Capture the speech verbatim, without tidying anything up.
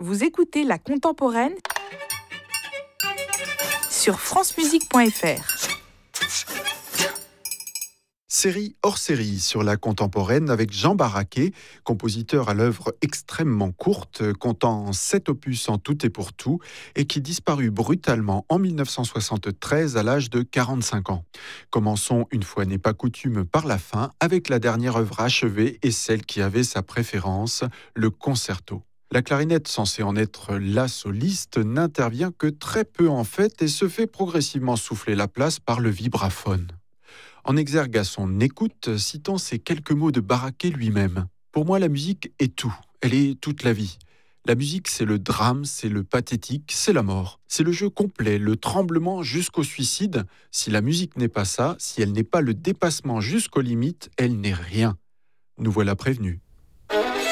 Vous écoutez La Contemporaine sur france musique point f r. Série hors série sur La Contemporaine avec Jean Barraquet, compositeur à l'œuvre extrêmement courte, comptant sept opus en tout et pour tout, et qui disparut brutalement en dix-neuf cent soixante-treize à l'âge de quarante-cinq ans. Commençons, une fois n'est pas coutume, par la fin, avec la dernière œuvre achevée et celle qui avait sa préférence, le concerto. La clarinette, censée en être la soliste, n'intervient que très peu en fait et se fait progressivement souffler la place par le vibraphone. En exergue à son écoute, citons ces quelques mots de Barraquet lui-même. Pour moi, la musique est tout, elle est toute la vie. La musique, c'est le drame, c'est le pathétique, c'est la mort. C'est le jeu complet, le tremblement jusqu'au suicide. Si la musique n'est pas ça, si elle n'est pas le dépassement jusqu'aux limites, elle n'est rien. Nous voilà prévenus.